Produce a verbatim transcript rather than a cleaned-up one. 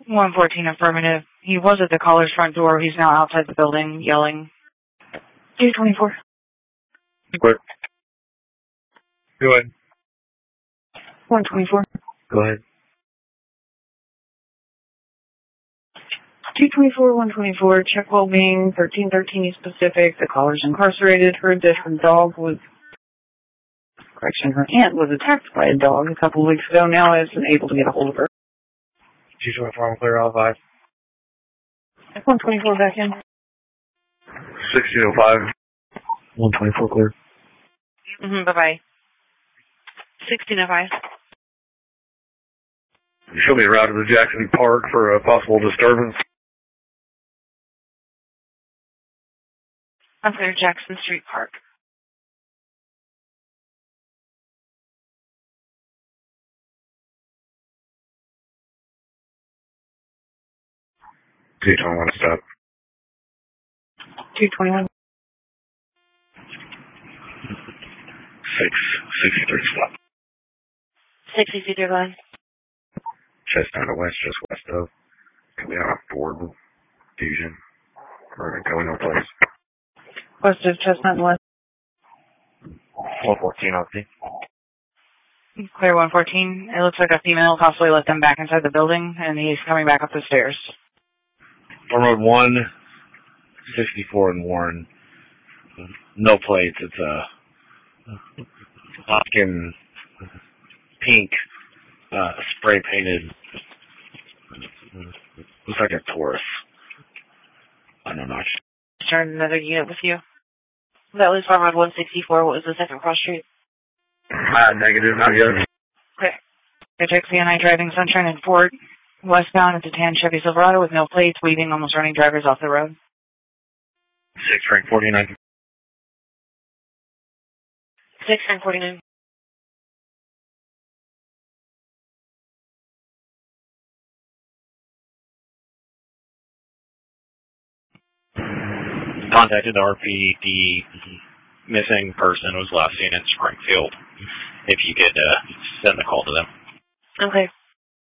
one fourteen affirmative. He was at the caller's front door. He's now outside the building yelling. two twenty-four. Quick. Go ahead. one twenty-four. Go ahead. two twenty-four, one twenty-four, check well-being, thirteen thirteen East Pacific. The caller's incarcerated. Heard that her dog was, correction, her aunt was attacked by a dog a couple of weeks ago. Now isn't able to get a hold of her. two twenty-four, I'm clear, all five. one twenty-four back in. sixteen oh five. one twenty-four clear. Mm-hmm, bye-bye. sixteen oh five. Show me a route to the Jackson Park for a possible disturbance. I'm clear, Jackson Street Park. two twenty-one, stop. two twenty-one. six sixty-three, stop. six sixty-three, line. Chestnut West, just west of. Coming out of Ford Fusion. We're going no place. West of Chestnut and West. one fourteen, I'll see. Clear one fourteen. It looks like a female possibly let them back inside the building, and he's coming back up the stairs. On road one sixty-four in Warren. No plates. It's a Hopkins pink uh, spray painted. Looks like a Taurus. I don't know. Turn another unit with you. That was Farm Road one sixty-four. What was the second cross street? Uh, negative, not yet. Okay. I check C N I driving Sunshine and Ford. Westbound, it's a tan Chevy Silverado with no plates, weaving, almost running drivers off the road. six rank forty-nine. six rank forty-nine. Contacted R P D. Missing person was last seen in Springfield. If you could uh, send the call to them. Okay.